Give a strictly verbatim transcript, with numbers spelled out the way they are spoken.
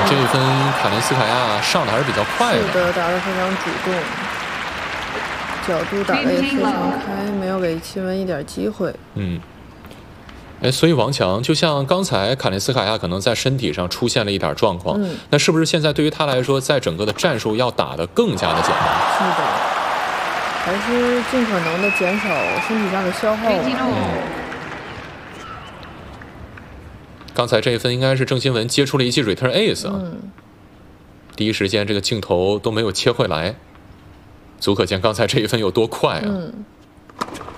这一分卡林斯卡娅上的还是比较快的。 是的，打得非常主动，角度打得也非常开，没有给戚文一点机会。 嗯。哎，所以王强就像刚才卡林斯卡娅可能在身体上出现了一点状况， 嗯、 那是不是现在对于他来说，在整个的战术要打得更加的简单？ 是的，还是尽可能的减少身体上的消耗、啊。 嗯。刚才这一分应该是郑钦文接出了一记 return ace 啊， 嗯、 第一时间这个镜头都没有切回来，足可见刚才这一分有多快啊！ 嗯